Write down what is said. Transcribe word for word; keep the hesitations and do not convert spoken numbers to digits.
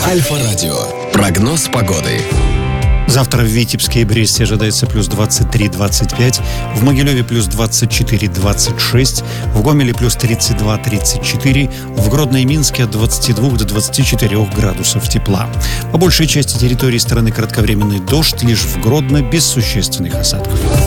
Альфа-радио. Прогноз погоды. Завтра в Витебске и Бресте ожидается плюс двадцать три - двадцать пять, в Могилеве плюс двадцать четыре - двадцать шесть, в Гомеле плюс тридцать два - тридцать четыре, в Гродно и Минске от двадцати двух до двадцати четырёх градусов тепла. По большей части территории страны кратковременный дождь, лишь в Гродно без существенных осадков.